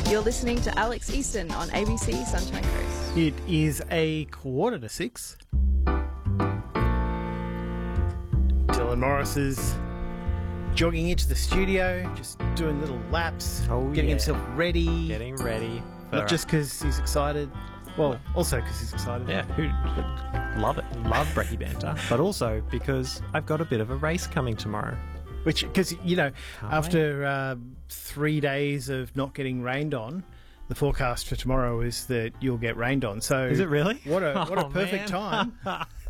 You're listening to Alex Easton on ABC Sunshine Coast. It is 6:45. Dylan Morris is jogging into the studio, just doing little laps, getting himself ready. Getting ready. Not just because he's excited, well, also because he's excited. Yeah, love it. Love brekkie banter. But also because I've got a bit of a race coming tomorrow. Which, because, after 3 days of not getting rained on, the forecast for tomorrow is that you'll get rained on. So is it really? What a perfect time.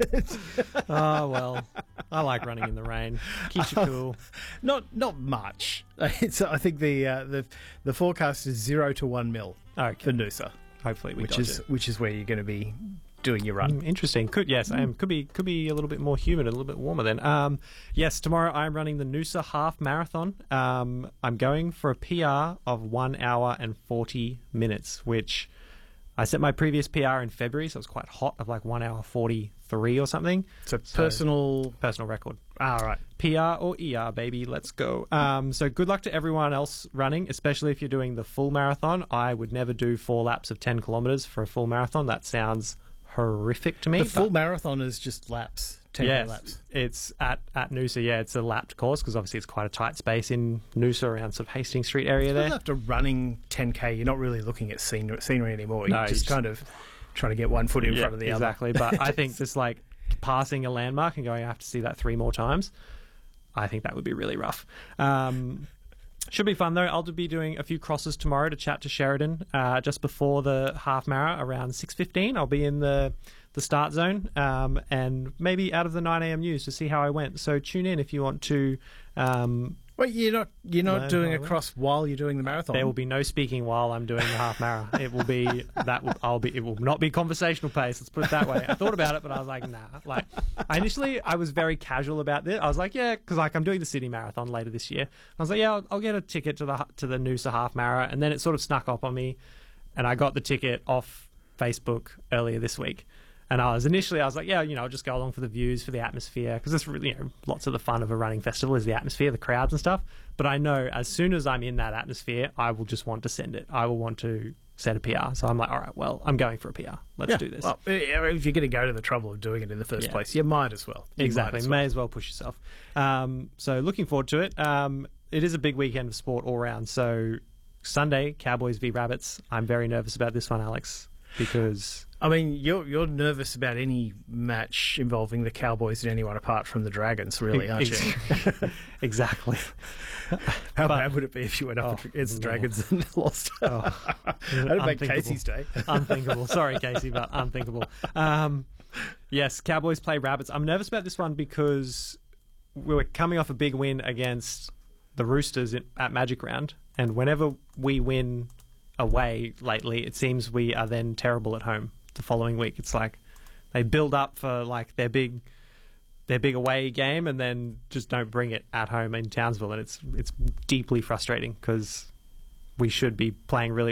Oh, well, I like running in the rain. Keeps you cool. Not much. I think the forecast is 0 to 1 mil for Noosa. Hopefully we which is where you're going to be doing your run. Interesting. Could be a little bit more humid, a little bit warmer then. Yes, tomorrow I'm running the Noosa half marathon. I'm going for a PR of 1 hour and 40 minutes, which I set my previous PR in February, so it was quite hot, of like 1 hour 43 or something. So personal record. All right. PR or ER, baby. Let's go. So good luck to everyone else running, especially if you're doing the full marathon. I would never do 4 laps of 10 kilometres for a full marathon. That sounds horrific to me. The full marathon is just laps. 10 laps. It's at Noosa. Yeah, it's a lapped course because obviously it's quite a tight space in Noosa around sort of Hastings Street area there. After running 10K, you're not really looking at scenery anymore. You're just kind of trying to get one foot in front of the other. Exactly. But I think just like passing a landmark and going, I have to see that 3 more times, I think that would be really rough. Should be fun though. I'll be doing a few crosses tomorrow to chat to Sheridan just before the half marathon around 6:15. I'll be in the start zone and maybe out of the 9 a.m. news to see how I went. So tune in if you want to. Wait, you're not doing a cross while you're doing the marathon. There will be no speaking while I'm doing the half marathon. It will be it will not be conversational pace. Let's put it that way. I thought about it, but I was like, nah. Like, I was very casual about this. I was like, yeah, because like I'm doing the Sydney Marathon later this year. I was like, yeah, I'll get a ticket to the Noosa half marathon, and then it sort of snuck up on me, and I got the ticket off Facebook earlier this week. And I was like, yeah, I'll just go along for the views, for the atmosphere, because it's really, lots of the fun of a running festival is the atmosphere, the crowds and stuff. But I know as soon as I'm in that atmosphere, I will just want to send it. I will want to set a PR. So I'm like, all right, well, I'm going for a PR. Let's do this. Well, if you're going to go to the trouble of doing it in the first place, you might as well. Exactly. May as well push yourself. So looking forward to it. It is a big weekend of sport all round. So Sunday, Cowboys v Rabbits. I'm very nervous about this one, Alex, because... I mean, you're nervous about any match involving the Cowboys and anyone apart from the Dragons, really, aren't you? Exactly. How bad would it be if you went up against the Dragons and lost? That'd make Casey's day. Unthinkable. Sorry, Casey, but unthinkable. Yes, Cowboys play Rabbits. I'm nervous about this one because we were coming off a big win against the Roosters at Magic Round, and whenever we win away lately, it seems we are then terrible at home the following week. It's like they build up for like their big away game and then just don't bring it at home in Townsville, and it's deeply frustrating because we should be playing really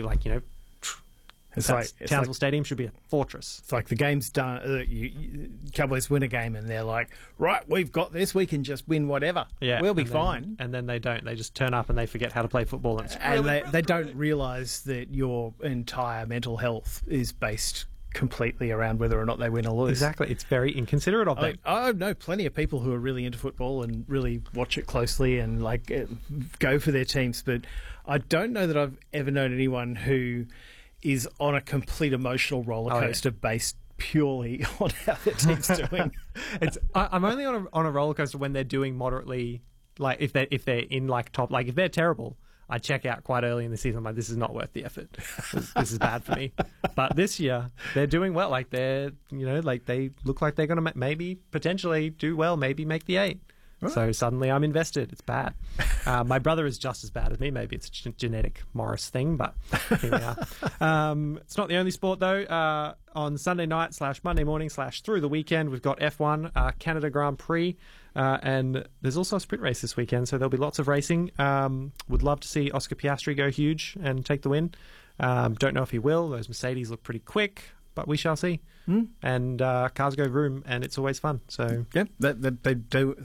Townsville Stadium should be a fortress. It's like the game's done. Cowboys win a game and they're like, right, we've got this. We can just win whatever. Yeah, we'll be fine. And then they don't. They just turn up and they forget how to play football. And they don't realise that your entire mental health is based completely around whether or not they win or lose. Exactly. It's very inconsiderate of them. I know plenty of people who are really into football and really watch it closely and go for their teams, but I don't know that I've ever known anyone who is on a complete emotional roller coaster based purely on how their team's doing. I'm only on a roller coaster when they're doing moderately, like if they're in like top, like if they're terrible, I check out quite early in the season. I'm like, this is not worth the effort. This is bad for me. But this year they're doing well. Like they look like they're going to maybe potentially do well, maybe make the 8. Right. So suddenly I'm invested. It's bad. My brother is just as bad as me. Maybe it's a genetic Morris thing, but here we are. It's not the only sport, though. On Sunday night / Monday morning / through the weekend, we've got F1, Canada Grand Prix, and there's also a sprint race this weekend, so there'll be lots of racing. Would love to see Oscar Piastri go huge and take the win. Don't know if he will. Those Mercedes look pretty quick, but we shall see. And cars go vroom, and it's always fun. So yeah, they do.